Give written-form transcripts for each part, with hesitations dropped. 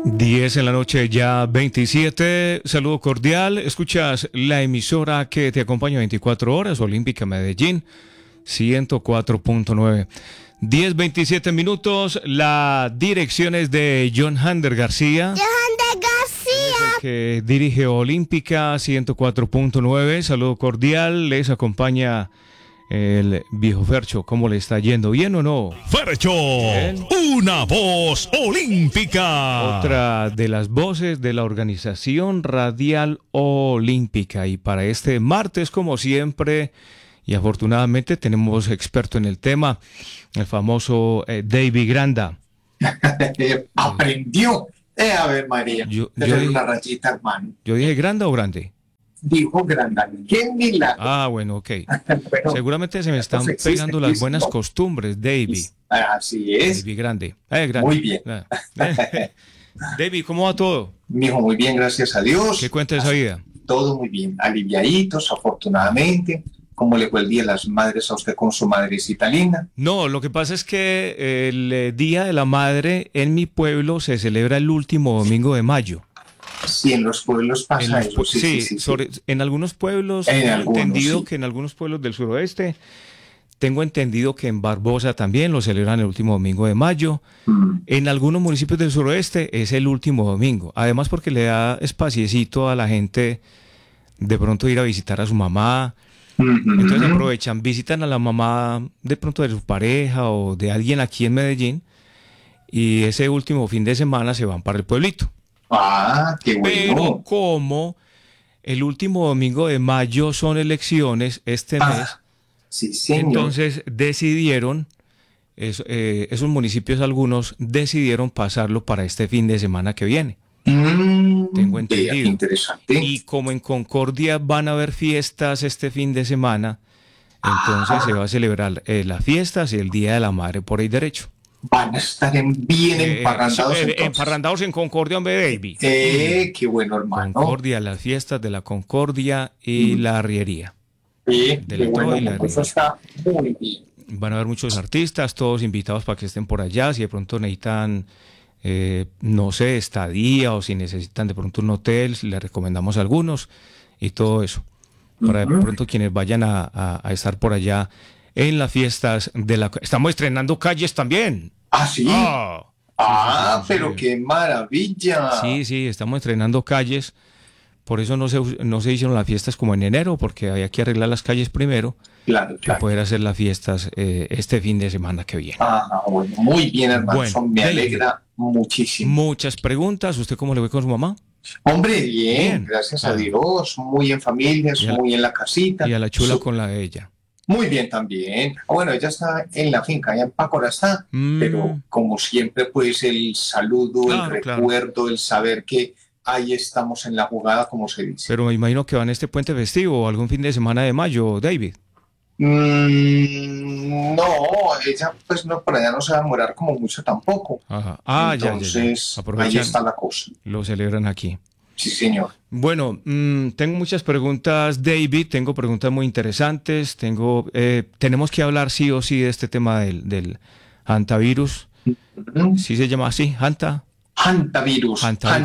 10 en la noche, ya 27. Saludo cordial. Escuchas la emisora que te acompaña 24 horas, Olímpica Medellín, 104.9. 10:27 minutos. La dirección es de John Hander García. Que dirige Olímpica 104.9. Saludo cordial. Les acompaña el viejo Fercho. ¿Cómo le está yendo? ¿Bien o no? Fercho, bien. Una voz olímpica. Otra de las voces de la Organización Radial Olímpica. Y para este martes, como siempre, y afortunadamente tenemos experto en el tema, el famoso David Granda. Aprendió. A ver, María, yo dije, una rayita, hermano. ¿Yo dije Granda o Grande? Dijo Granda. ¡Qué milagro! Ah, bueno, ok. Bueno, seguramente se me están pegando las buenas costumbres, David. Así es. David Grande. Grande. Muy bien. David, ¿cómo va todo? Mijo, muy bien, gracias a Dios. ¿Qué cuenta esa vida? Todo muy bien. Aliviaditos, afortunadamente. ¿Cómo le fue el Día de las Madres a usted con su madrecita linda? No, lo que pasa es que el Día de la Madre en mi pueblo se celebra el último domingo de mayo. Sí, en los pueblos pasa eso. Sí. En algunos pueblos, entendido que en algunos pueblos del suroeste, tengo entendido que en Barbosa también lo celebran el último domingo de mayo. En algunos municipios del suroeste es el último domingo. Además porque le da espaciecito a la gente de pronto ir a visitar a su mamá. Entonces aprovechan, visitan a la mamá de pronto de su pareja o de alguien aquí en Medellín y ese último fin de semana se van para el pueblito. Ah, qué bueno. Pero como el último domingo de mayo son elecciones este mes, sí, señor. Entonces decidieron, esos municipios algunos decidieron pasarlo para este fin de semana que viene. Tengo entendido. Interesante. Y como en Concordia van a haber fiestas este fin de semana, entonces se va a celebrar las fiestas y el Día de la Madre por ahí derecho. Van a estar bien emparrandados. Emparrandados en Concordia, hombre, David. Qué bueno, hermano. Concordia, las fiestas de la Concordia y la arriería. Qué bueno, eso está muy bien. Van a haber muchos artistas, todos invitados para que estén por allá. Si de pronto necesitan, no sé, estadía o si necesitan de pronto un hotel, les recomendamos algunos y todo eso. Para de pronto quienes vayan a estar por allá en las fiestas de la... Estamos estrenando calles también. ¿Ah, sí? Pero qué maravilla. Sí, estamos estrenando calles. Por eso no se hicieron las fiestas como en enero, porque había que arreglar las calles primero. Claro. Para poder hacer las fiestas este fin de semana que viene. Bueno, muy bien, hermano. Me alegra muchísimo. Muchas preguntas. ¿Usted cómo le ve con su mamá? Hombre, bien. Gracias a Dios. Muy en familias, muy en la casita. Y a la chula con la de ella. Muy bien también. Bueno, ella está en la finca, allá en Pácora está, pero como siempre, pues el saludo, el recuerdo, el saber que ahí estamos en la jugada, como se dice. Pero me imagino que van este puente festivo o algún fin de semana de mayo, David. No, ella pues no, por allá no se va a demorar como mucho tampoco. Ajá. Entonces, ya. Ahí está la cosa. Lo celebran aquí. Sí, señor. Bueno, tengo muchas preguntas, David. Tengo preguntas muy interesantes. Tenemos que hablar sí o sí de este tema del hantavirus. ¿Sí se llama así? Hantavirus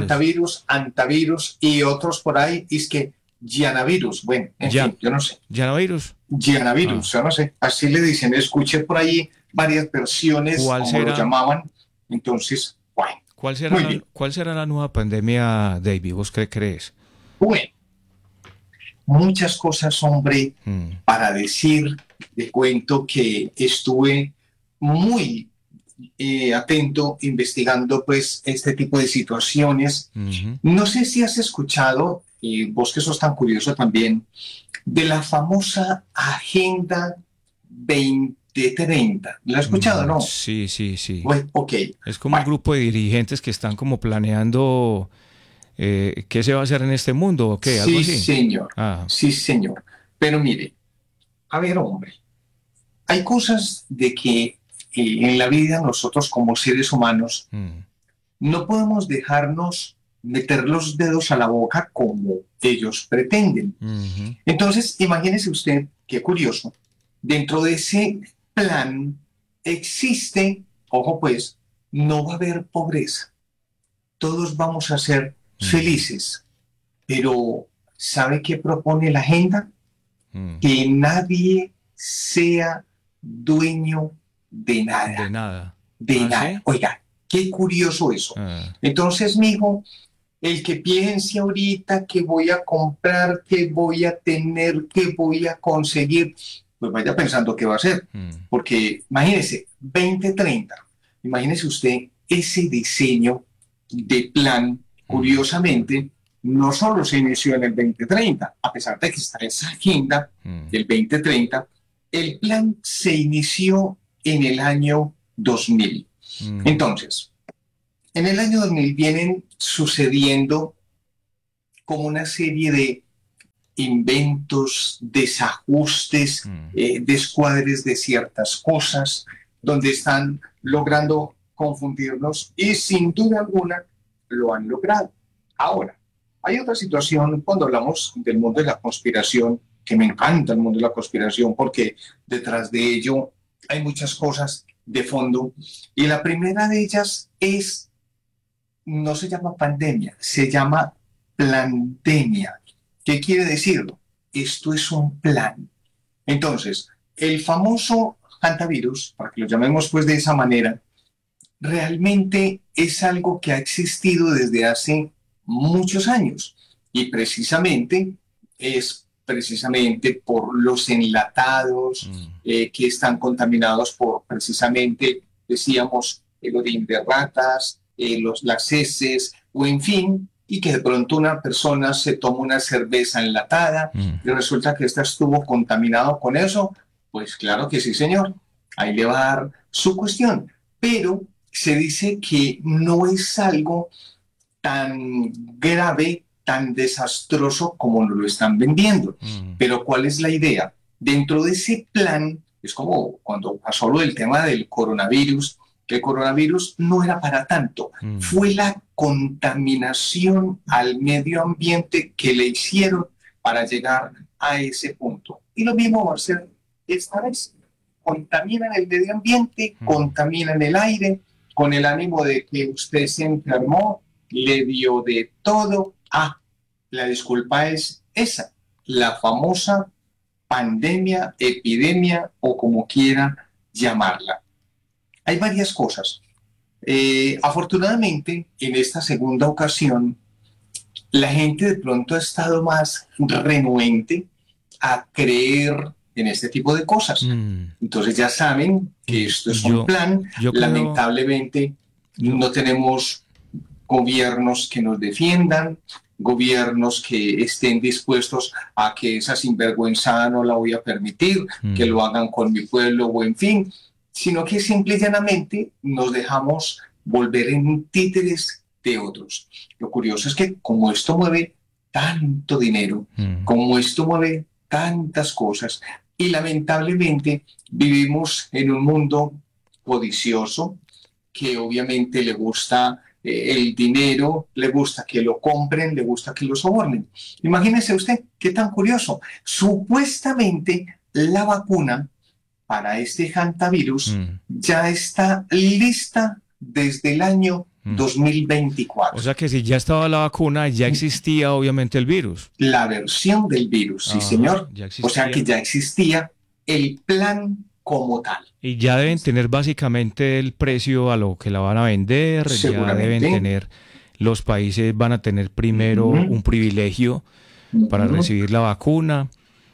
y otros por ahí, es que Gianavirus, bueno, en fin, yo no sé. ¿Gianavirus? Gianavirus, yo no sé. Así le dicen, escuché por ahí varias versiones, como lo llamaban. Entonces, bueno. ¿Cuál será la nueva pandemia, David? ¿Vos qué crees? Bueno, muchas cosas, hombre, para decir. Le cuento que estuve muy atento investigando pues este tipo de situaciones. No sé si has escuchado, y vos que sos tan curioso también, de la famosa Agenda 2030. ¿La has escuchado, no? Sí. Bueno, ok. Es como un grupo de dirigentes que están como planeando qué se va a hacer en este mundo, ¿o qué? ¿Algo así? Señor. Sí, señor. Pero mire, a ver, hombre, hay cosas de que en la vida nosotros como seres humanos no podemos dejarnos meter los dedos a la boca como ellos pretenden. Entonces, imagínese usted, qué curioso, dentro de ese plan existe, ojo pues, no va a haber pobreza. todos vamos a ser felices. Pero ¿sabe qué propone la agenda? Que nadie sea dueño de nada. De nada. De nada. ¿Sí? Oiga, qué curioso eso. Entonces, mijo, el que piense ahorita que voy a comprar, que voy a tener, que voy a conseguir, pues vaya pensando qué va a hacer. Porque imagínese, 2030, imagínese usted ese diseño de plan, curiosamente, no solo se inició en el 2030, a pesar de que está esa agenda del 2030, el plan se inició en el año 2000. Entonces, en el año 2000 vienen sucediendo como una serie de inventos, desajustes, descuadres de ciertas cosas, donde están logrando confundirnos y sin duda alguna lo han logrado. Ahora, hay otra situación cuando hablamos del mundo de la conspiración, que me encanta el mundo de la conspiración porque detrás de ello hay muchas cosas de fondo. Y la primera de ellas es, no se llama pandemia, se llama plandemia. ¿Qué quiere decirlo? Esto es un plan. Entonces, el famoso hantavirus, para que lo llamemos pues de esa manera, realmente es algo que ha existido desde hace muchos años y precisamente es precisamente por los enlatados que están contaminados por precisamente, decíamos, el orín de ratas, las heces o en fin, y que de pronto una persona se toma una cerveza enlatada y resulta que esta estuvo contaminado con eso, pues claro que sí, señor, ahí le va a dar su cuestión, pero se dice que no es algo tan grave, tan desastroso como nos lo están vendiendo. Pero ¿cuál es la idea? Dentro de ese plan, es como cuando pasó lo del tema del coronavirus, que el coronavirus no era para tanto, fue la contaminación al medio ambiente que le hicieron para llegar a ese punto. Y lo mismo va a ser esta vez. Contaminan el medio ambiente, contaminan el aire, con el ánimo de que usted se enfermó, le dio de todo. La disculpa es esa, la famosa pandemia, epidemia o como quiera llamarla. Hay varias cosas. Afortunadamente, en esta segunda ocasión, la gente de pronto ha estado más renuente a creer en este tipo de cosas. Entonces ya saben que esto es un plan. Lamentablemente no tenemos gobiernos que nos defiendan, gobiernos que estén dispuestos a que esa sinvergüenzada no la voy a permitir, que lo hagan con mi pueblo o en fin, sino que simple y llanamente nos dejamos volver en títeres de otros. Lo curioso es que como esto mueve tanto dinero, como esto mueve tantas cosas, y lamentablemente vivimos en un mundo codicioso que obviamente le gusta el dinero, le gusta que lo compren, le gusta que lo sobornen. Imagínese usted, qué tan curioso. Supuestamente la vacuna para este hantavirus ya está lista desde el año 2024. O sea que si ya estaba la vacuna, ya existía obviamente el virus. La versión del virus, sí señor. O sea que ya existía el plan como tal. Y ya deben tener básicamente el precio a lo que la van a vender, ya deben tener, los países van a tener primero un privilegio para recibir la vacuna.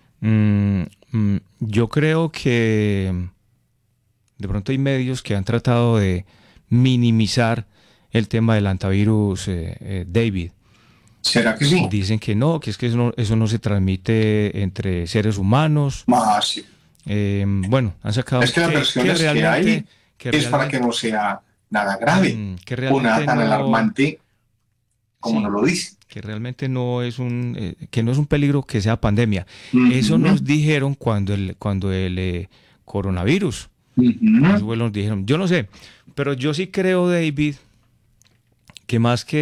Yo creo que de pronto hay medios que han tratado de minimizar el tema del hantavirus, David. ¿Será que sí? Dicen que no, que es que eso no se transmite entre seres humanos. Sí. Bueno, han sacado es que las versiones que hay es para que no sea nada grave o nada tan alarmante como nos lo dice. Que realmente no es que no es un peligro que sea pandemia. Eso nos dijeron cuando el coronavirus. Los vuelos nos dijeron, yo no sé, pero yo sí creo, David, que más que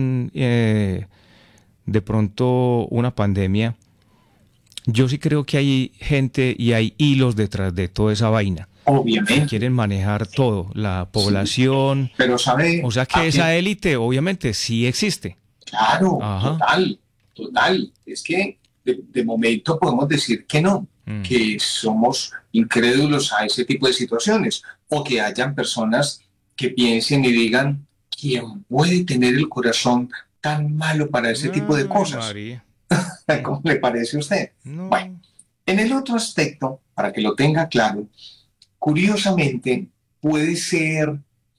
de pronto una pandemia, yo sí creo que hay gente y hay hilos detrás de toda esa vaina. Obviamente. Quieren manejar todo, la población. Sí, pero sabe, o sea que esa élite obviamente sí existe. Claro, Ajá. total. Es que de momento podemos decir que no, que somos incrédulos a ese tipo de situaciones, o que hayan personas que piensen y digan, ¿quién puede tener el corazón tan malo para ese tipo de Ay, cosas? María. ¿Cómo le parece a usted? Bueno, No. en el otro aspecto, para que lo tenga claro, curiosamente puede ser,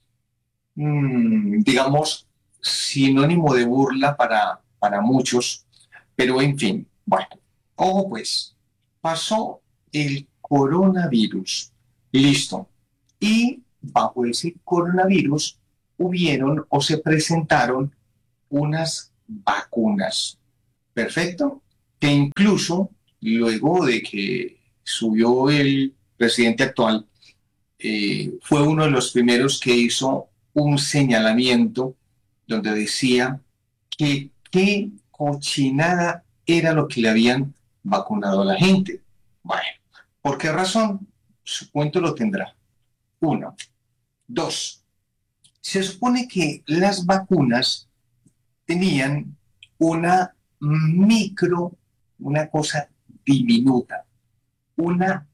digamos, sinónimo de burla para muchos, pero en fin, bueno, ojo pues, pasó el coronavirus, listo, y bajo ese coronavirus hubieron o se presentaron unas vacunas, perfecto, que incluso luego de que subió el presidente actual, fue uno de los primeros que hizo un señalamiento donde decía que qué cochinada era lo que le habían vacunado a la gente. Bueno, ¿por qué razón? Su cuento lo tendrá. Uno. Dos. Se supone que las vacunas tenían una micro, una cosa diminuta, una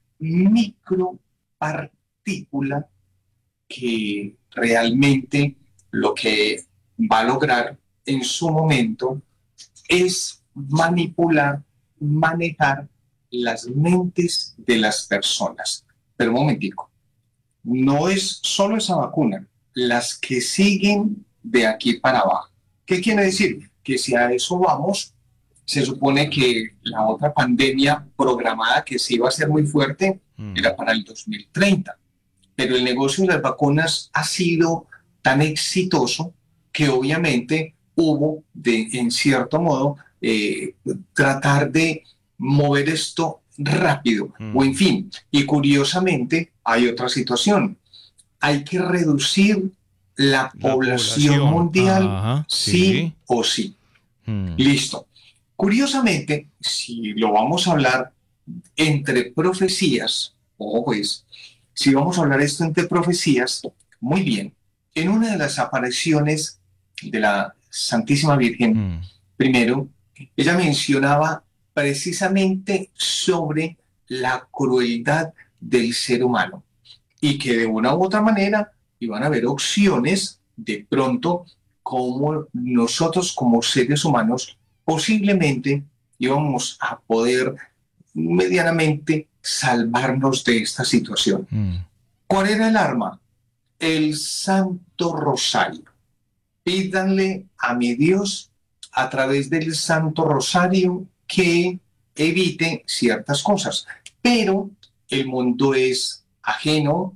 micropartícula que realmente lo que va a lograr en su momento es manipular, manejar las mentes de las personas. Pero un momentico, no es solo esa vacuna, las que siguen de aquí para abajo. ¿Qué quiere decir? Que si a eso vamos, se supone que la otra pandemia programada que se iba a ser muy fuerte era para el 2030. Pero el negocio de las vacunas ha sido tan exitoso que obviamente hubo de, en cierto modo, tratar de mover esto rápido, o en fin, y curiosamente hay otra situación, hay que reducir la población mundial, Ajá, sí sí. o sí. Listo. Curiosamente, si lo vamos a hablar entre profecías, ojo pues, si vamos a hablar esto entre profecías, muy bien. En una de las apariciones de la Santísima Virgen, primero, ella mencionaba precisamente sobre la crueldad del ser humano y que de una u otra manera iban a haber opciones de pronto como nosotros como seres humanos posiblemente íbamos a poder medianamente salvarnos de esta situación. ¿Cuál era el arma? El Santo Rosario. Pídanle a mi Dios a través del Santo Rosario que evite ciertas cosas. Pero el mundo es ajeno,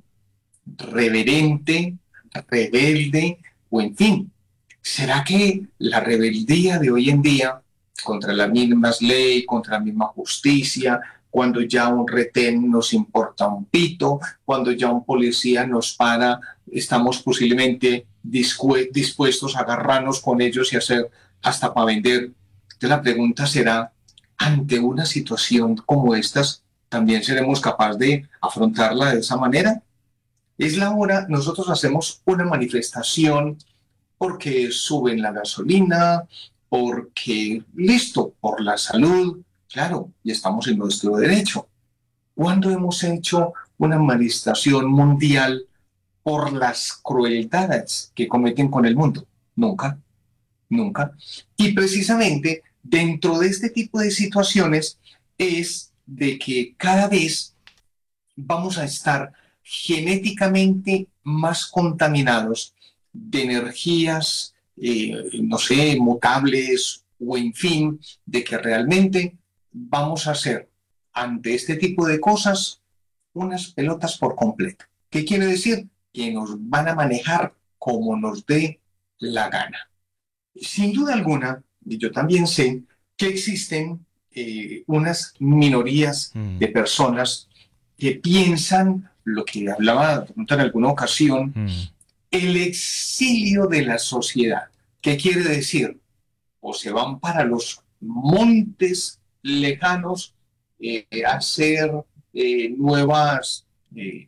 reverente, rebelde, o en fin. ¿Será que la rebeldía de hoy en día contra las mismas leyes, contra la misma justicia, cuando ya un retén nos importa un pito, cuando ya un policía nos para, estamos posiblemente dispuestos a agarrarnos con ellos y hacer hasta para vender? Entonces la pregunta será, ante una situación como estas, ¿también seremos capaces de afrontarla de esa manera? Es la hora, nosotros hacemos una manifestación porque suben la gasolina, porque, listo, por la salud, claro, y estamos en nuestro derecho. ¿Cuándo hemos hecho una manifestación mundial por las crueldades que cometen con el mundo? Nunca, nunca. Y precisamente dentro de este tipo de situaciones es de que cada vez vamos a estar genéticamente más contaminados de energías, no sé, mutables o en fin, de que realmente vamos a hacer ante este tipo de cosas unas pelotas por completo. ¿Qué quiere decir? Que nos van a manejar como nos dé la gana. Sin duda alguna, y yo también sé que existen unas minorías de personas que piensan lo que hablaba en alguna ocasión, el exilio de la sociedad. ¿Qué quiere decir? O se van para los montes lejanos a hacer nuevas,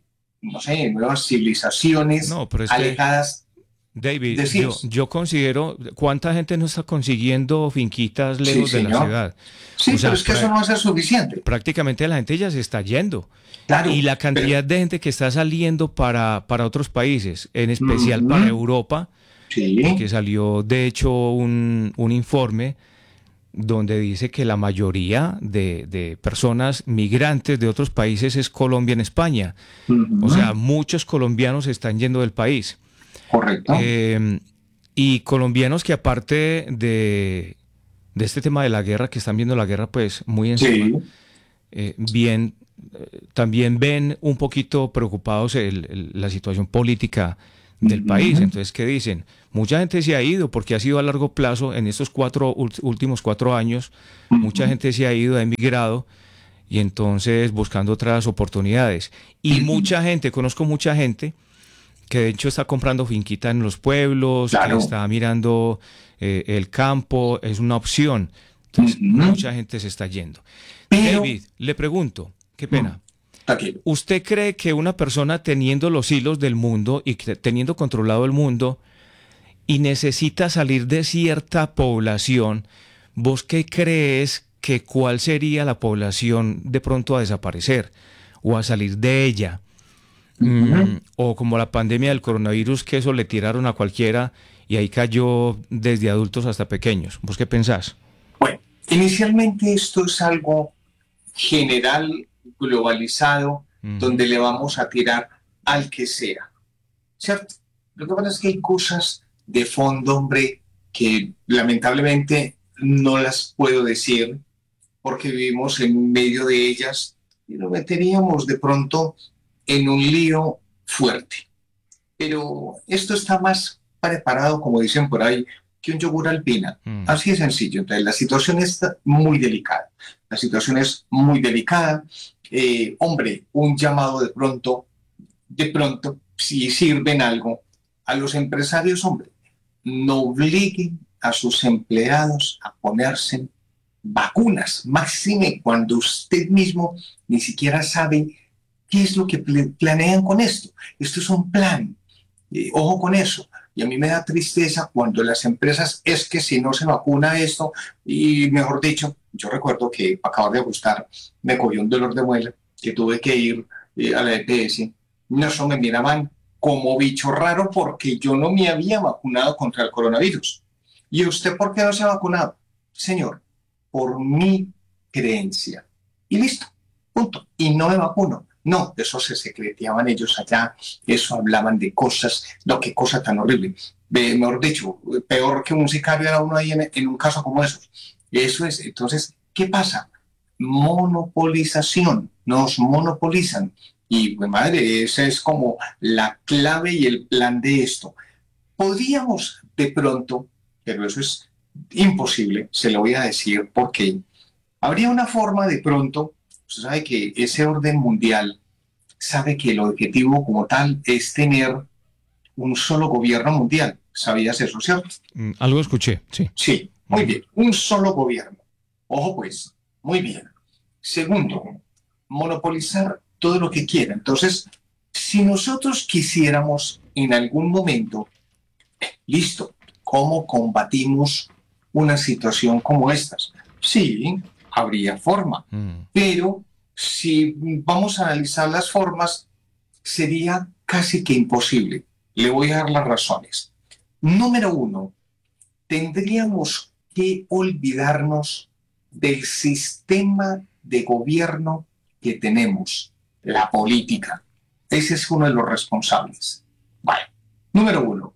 no sé, nuevas civilizaciones alejadas. David, yo considero, ¿cuánta gente no está consiguiendo finquitas lejos de la ciudad? Sí, o sea, pero es que eso no va a ser suficiente. Prácticamente la gente ya se está yendo. Claro, y la cantidad de gente que está saliendo para otros países, en especial para Europa, que salió de hecho un informe donde dice que la mayoría de personas migrantes de otros países es Colombia en España. O sea, muchos colombianos están yendo del país. Correcto. Y colombianos que aparte de este tema de la guerra, que están viendo la guerra pues muy encima, también ven un poquito preocupados la situación política del país. Entonces, ¿qué dicen? Mucha gente se ha ido porque ha sido a largo plazo, en estos últimos 4 años, mucha gente se ha ido, ha emigrado, y entonces buscando otras oportunidades. Y mucha gente, conozco mucha gente que de hecho está comprando finquita en los pueblos, que está mirando el campo, es una opción. Entonces, mucha gente se está yendo. Pero, David, le pregunto, qué pena. ¿Usted cree que una persona teniendo los hilos del mundo y teniendo controlado el mundo y necesita salir de cierta población, vos qué crees que cuál sería la población de pronto a desaparecer o a salir de ella? O como la pandemia del coronavirus, que eso le tiraron a cualquiera y ahí cayó desde adultos hasta pequeños. ¿Vos qué pensás? Bueno, inicialmente esto es algo general, globalizado, donde le vamos a tirar al que sea, ¿cierto? Lo que pasa es que hay cosas de fondo, hombre, que lamentablemente no las puedo decir porque vivimos en medio de ellas y nos meteríamos de pronto en un lío fuerte. Pero esto está más preparado, como dicen por ahí, que un yogur Alpina. Así de sencillo. Entonces, la situación está muy delicada. La situación es muy delicada. Hombre, un llamado de pronto, si sirven algo, a los empresarios, hombre, no obliguen a sus empleados a ponerse vacunas, máxime cuando usted mismo ni siquiera sabe qué es lo que planean con esto. Esto es un plan. Ojo con eso. Y a mí me da tristeza cuando las empresas, es que si no se vacuna esto, y mejor dicho, yo recuerdo que para acabar de ajustar, me cogió un dolor de muela, que tuve que ir a la EPS. No, eso me miraban como bicho raro porque yo no me había vacunado contra el coronavirus. ¿Y usted por qué no se ha vacunado? Señor, por mi creencia. Y listo, punto. Y no me vacuno. No, eso se secreteaban ellos allá, eso hablaban de cosas, no, qué cosa tan horrible. Mejor dicho, peor que un sicario era uno ahí en un caso como esos. Eso es, entonces, ¿qué pasa? Monopolización, nos monopolizan. Y, pues, madre, esa es como la clave y el plan de esto. Podríamos de pronto, pero eso es imposible, se lo voy a decir porque habría una forma de pronto. Usted sabe que ese orden mundial sabe que el objetivo como tal es tener un solo gobierno mundial. ¿Sabías eso, cierto? Algo escuché, sí. Sí, muy bien. Un solo gobierno. Ojo pues, muy bien. Segundo, monopolizar todo lo que quiera. Entonces, si nosotros quisiéramos en algún momento, listo, ¿cómo combatimos una situación como estas? Sí, habría forma, pero si vamos a analizar las formas, sería casi que imposible. Le voy a dar las razones. Número 1, tendríamos que olvidarnos del sistema de gobierno que tenemos, la política. Ese es uno de los responsables. Vale. Número 1.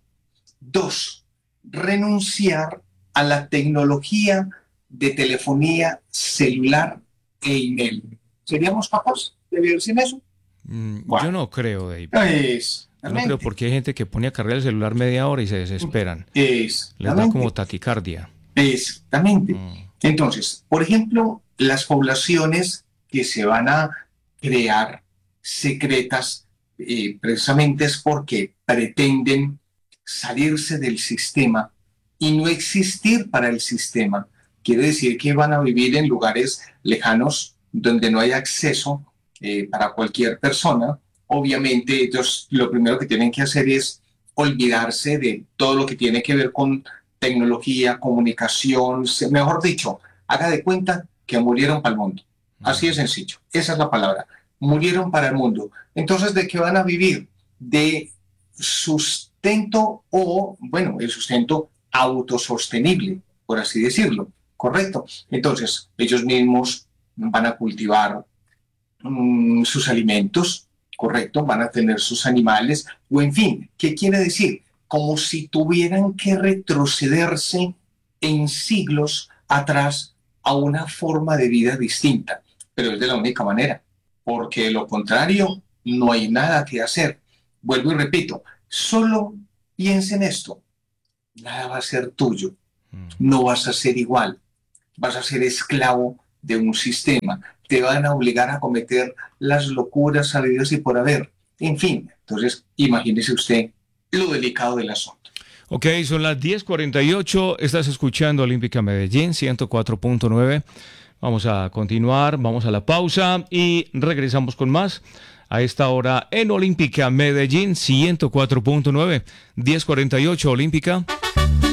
2, renunciar a la tecnología de telefonía celular e email. ¿Seríamos capaces de vivir sin eso? Bueno, yo no creo, David. Yo no creo porque hay gente que pone a cargar el celular media hora y se desesperan. Les da como taquicardia. Exactamente. Entonces, por ejemplo, las poblaciones que se van a crear secretas precisamente es porque pretenden salirse del sistema y no existir para el sistema. Quiere decir que van a vivir en lugares lejanos donde no hay acceso para cualquier persona obviamente ellos lo primero que tienen que hacer es olvidarse de todo lo que tiene que ver con tecnología, comunicación, mejor dicho, haga de cuenta que murieron para el mundo. Así de sencillo, esa es la palabra, murieron para el mundo. Entonces, ¿de qué van a vivir? De sustento o, bueno, el sustento autosostenible, por así decirlo, ¿correcto? Entonces, ellos mismos van a cultivar sus alimentos, ¿correcto? Van a tener sus animales, o en fin, ¿qué quiere decir? Como si tuvieran que retrocederse en siglos atrás a una forma de vida distinta, pero es de la única manera, porque de lo contrario no hay nada que hacer. Vuelvo y repito, solo piensa en esto, nada va a ser tuyo, no vas a ser igual, vas a ser esclavo de un sistema, te van a obligar a cometer las locuras habidas y por haber, en fin, entonces imagínese usted lo delicado del asunto. Ok, son las 10:48, estás escuchando Olímpica Medellín 104.9, vamos a continuar, vamos a la pausa y regresamos con más a esta hora en Olímpica Medellín 104.9, 10:48 Olímpica.